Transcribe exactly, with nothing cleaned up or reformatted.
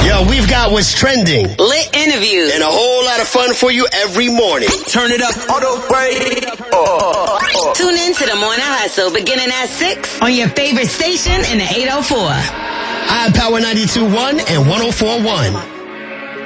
Yo, we've got what's trending, lit interviews, and a whole lot of fun for you every morning. Turn it up, auto break. Oh, oh. Tune in to the Morning Hustle beginning at six on your favorite station in the eight oh four. iPower ninety-two point one and one oh four point one.